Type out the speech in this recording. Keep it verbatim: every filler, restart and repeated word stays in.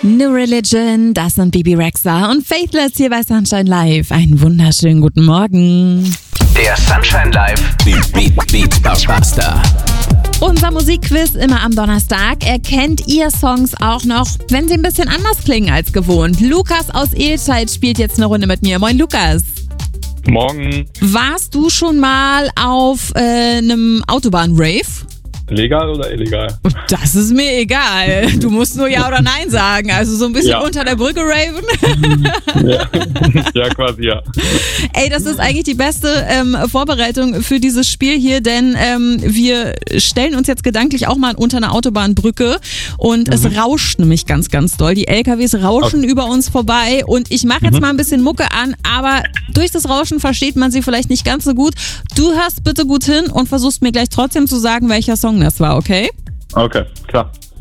New Religion, das sind Bebe Rexha und Faithless hier bei Sunshine Live. Einen wunderschönen guten Morgen. Der Sunshine Live Beat Beat Beat Buster. Unser Musikquiz immer am Donnerstag. Erkennt ihr Songs auch noch, wenn sie ein bisschen anders klingen als gewohnt? Lukas aus Ehlscheid spielt jetzt eine Runde mit mir. Moin Lukas. Morgen. Warst du schon mal auf äh, einem Autobahn-Rave? Legal oder illegal? Das ist mir egal. Du musst nur Ja oder Nein sagen. Also so ein bisschen Ja. unter der Brücke raven. Ja, ja quasi ja. Ey, das ist eigentlich die beste ähm, Vorbereitung für dieses Spiel hier, denn ähm, wir stellen uns jetzt gedanklich auch mal unter einer Autobahnbrücke und mhm. es rauscht nämlich ganz, ganz doll. Die L K Ws rauschen okay. über uns vorbei und ich mache jetzt mhm. mal ein bisschen Mucke an, aber durch das Rauschen versteht man sie vielleicht nicht ganz so gut. Du hörst bitte gut hin und versuchst mir gleich trotzdem zu sagen, welcher Song das war, okay? Okay, klar.